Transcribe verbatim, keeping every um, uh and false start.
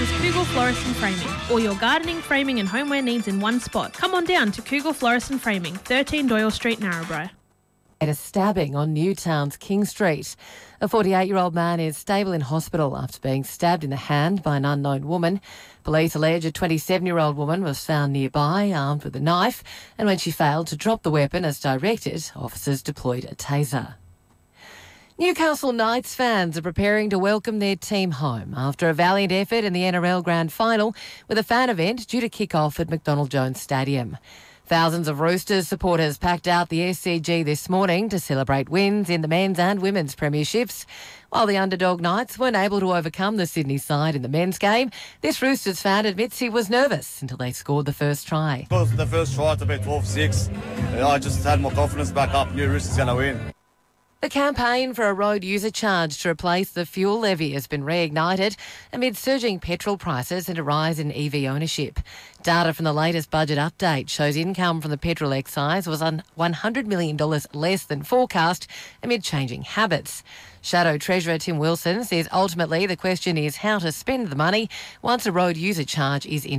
Cougal Florist and Framing. All your gardening, framing and homeware needs in one spot. Come on down to Cougal Florist and Framing, thirteen Doyle Street, Narrabri. At a stabbing on Newtown's King Street. A forty-eight-year-old man is stable in hospital after being stabbed in the hand by an unknown woman. Police allege a twenty-seven-year-old woman was found nearby, armed with a knife, and when she failed to drop the weapon as directed, officers deployed a taser. Newcastle Knights fans are preparing to welcome their team home after a valiant effort in the N R L Grand Final with a fan event due to kick off at McDonald Jones Stadium. Thousands of Roosters supporters packed out the S C G this morning to celebrate wins in the men's and women's premierships. While the underdog Knights weren't able to overcome the Sydney side in the men's game, this Roosters fan admits he was nervous until they scored the first try. Because the first try to be twelve six, I just had my confidence back up, knew Roosters going to win. The campaign for a road user charge to replace the fuel levy has been reignited amid surging petrol prices and a rise in E V ownership. Data from the latest budget update shows income from the petrol excise was on one hundred million dollars less than forecast amid changing habits. Shadow Treasurer Tim Wilson says ultimately the question is how to spend the money once a road user charge is in